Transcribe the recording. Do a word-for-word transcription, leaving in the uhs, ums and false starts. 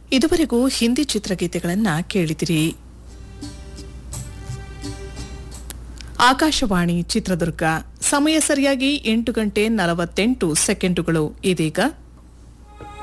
ಇದುವರೆಗೂ ಹಿಂದಿ ಚಿತ್ರಗೀತೆಗಳನ್ನ ಕೇಳಿದಿರಿ. ಆಕಾಶವಾಣಿ ಚಿತ್ರದುರ್ಗ. ಸಮಯ ಸರಿಯಾಗಿ ಎಂಟು ಗಂಟೆ ನಲವತ್ತೆಂಟು ಸೆಕೆಂಡುಗಳು. ಇದೀಗ